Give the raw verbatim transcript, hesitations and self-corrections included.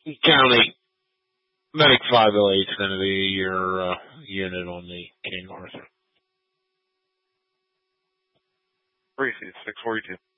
County Medic five oh eight is going to be your uh, unit on the King Arthur. Appreciate it, six forty-two.